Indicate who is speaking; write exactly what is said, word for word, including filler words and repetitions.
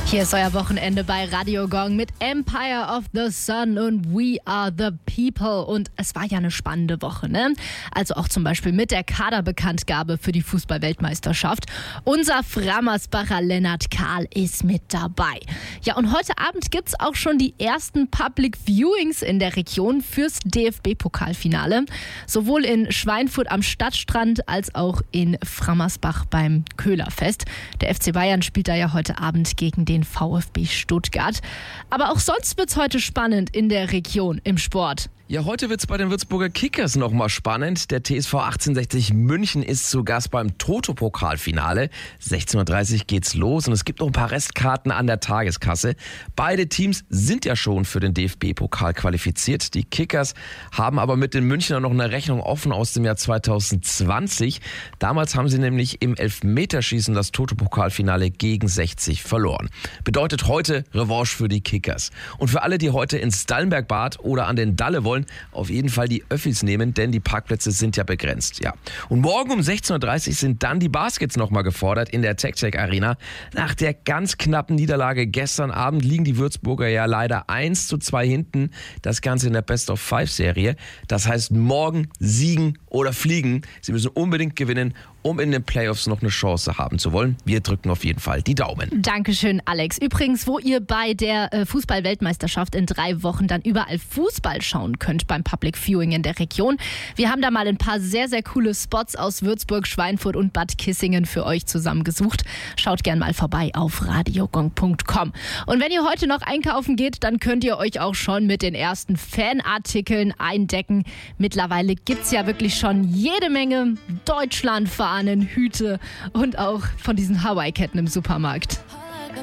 Speaker 1: Hier ist euer Wochenende bei Radio Gong mit Empire of the Sun und We Are the People. Und es war ja eine spannende Woche, ne? Also auch zum Beispiel mit der Kaderbekanntgabe für die Fußball-Weltmeisterschaft. Unser Frammersbacher Lennart Kahl ist mit dabei. Ja, und heute Abend gibt's auch schon die ersten Public Viewings in der Region fürs D F B-Pokalfinale. Sowohl in Schweinfurt am Stadtstrand als auch in Frammersbach beim Köhlerfest. Der F C Bayern spielt da ja heute Abend gegen den VfB Stuttgart. Aber auch sonst wird's heute spannend in der Region im Sport.
Speaker 2: Ja, heute wird's bei den Würzburger Kickers nochmal spannend. Der T S V achtzehnhundertsechzig München ist zu Gast beim Toto-Pokalfinale. sechzehn Uhr dreißig geht's los und es gibt noch ein paar Restkarten an der Tageskasse. Beide Teams sind ja schon für den D F B-Pokal qualifiziert. Die Kickers haben aber mit den Münchnern noch eine Rechnung offen aus dem Jahr zweitausendzwanzig. Damals haben sie nämlich im Elfmeterschießen das Toto-Pokalfinale gegen sechzig verloren. Bedeutet heute Revanche für die Kickers. Und für alle, die heute ins Stallenbergbad oder an den Dalle wollen, auf jeden Fall die Öffis nehmen, denn die Parkplätze sind ja begrenzt. Ja. Und morgen um sechzehn Uhr dreißig sind dann die Baskets nochmal gefordert in der TecTec Arena. Nach der ganz knappen Niederlage gestern Abend liegen die Würzburger ja leider eins zu zwei hinten. Das Ganze in der Best-of-Five-Serie. Das heißt, morgen siegen oder fliegen. Sie müssen unbedingt gewinnen, um in den Playoffs noch eine Chance haben zu wollen. Wir drücken auf jeden Fall die Daumen.
Speaker 1: Dankeschön, Alex. Übrigens, wo ihr bei der äh, Fußball-Weltmeisterschaft in drei Wochen dann überall Fußball schauen könnt beim Public Viewing in der Region. Wir haben da mal ein paar sehr, sehr coole Spots aus Würzburg, Schweinfurt und Bad Kissingen für euch zusammengesucht. Schaut gern mal vorbei auf radiogong punkt com. Und wenn ihr heute noch einkaufen geht, dann könnt ihr euch auch schon mit den ersten Fanartikeln eindecken. Mittlerweile gibt's ja wirklich schon jede Menge Deutschlandfahnen, Hüte und auch von diesen Hawaii-Ketten im Supermarkt.